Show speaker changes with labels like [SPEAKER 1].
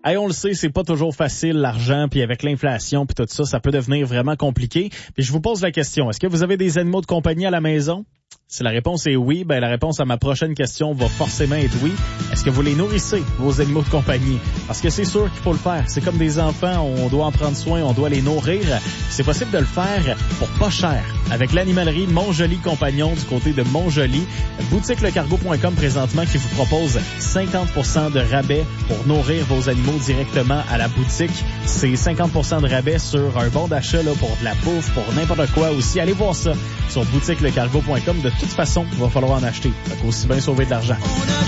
[SPEAKER 1] Hey, on le sait, c'est pas toujours facile, l'argent, puis avec l'inflation, puis tout ça, ça peut devenir vraiment compliqué. Puis je vous pose la question, est-ce que vous avez des animaux de compagnie à la maison? Si la réponse est oui, ben la réponse à ma prochaine question va forcément être oui. Est-ce que vous les nourrissez, vos animaux de compagnie? Parce que c'est sûr qu'il faut le faire. C'est comme des enfants, on doit en prendre soin, on doit les nourrir. C'est possible de le faire pour pas cher. Avec l'animalerie Montjoli Compagnon du côté de Montjoli, boutiquelecargo.com présentement qui vous propose 50% de rabais pour nourrir vos animaux directement à la boutique. C'est 50% de rabais sur un bon d'achat là, pour de la bouffe, pour n'importe quoi aussi. Allez voir ça sur boutiquelecargo.com. De toute façon, il va falloir en acheter. Fait qu'aussi bien sauver de l'argent.